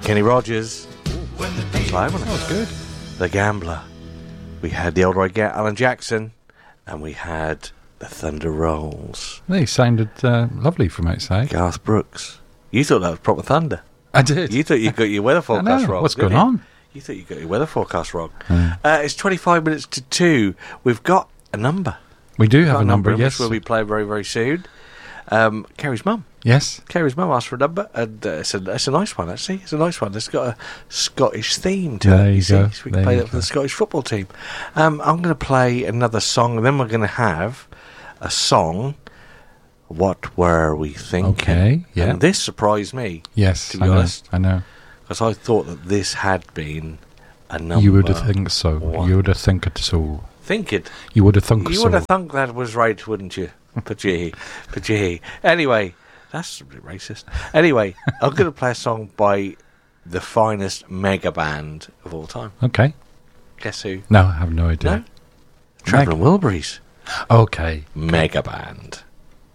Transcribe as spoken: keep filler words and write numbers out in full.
Kenny Rogers. That's live, wasn't it? That was good. The Gambler. We had the old Roy Ga- Alan Jackson, and we had the Thunder Rolls. They sounded uh, lovely from outside. Garth Brooks. You thought that was proper thunder. I did. You thought you got your weather forecast wrong. What's didn't going you? on? You thought you got your weather forecast wrong. Mm. Uh, it's twenty-five minutes to two. We've got a number. We do We've have got a number, in yes. which we'll be playing very, very soon. Um, Kerry's mum. Yes. Kerry's mum asked for a number, and uh, it's, a, it's a nice one, actually. It's a nice one. It's got a Scottish theme to There it, you you see. go. So we can There play you that for go. the Scottish football team. Um, I'm going to play another song, and then we're going to have a song, What Were We Thinking? Okay, yeah. And this surprised me, Yes, to be I know, honest. I know. because I thought that this had been a number. You would have think so. one. You would have think it so. Think it. You would have thunk You so. would have thunk that was right, wouldn't you? But gee, but gee. Anyway, that's a bit racist. Anyway, I'm going to play a song by the finest mega band of all time. Okay. Guess who? No, I have no idea. No? Travelling Wilburys. Okay. Mega band.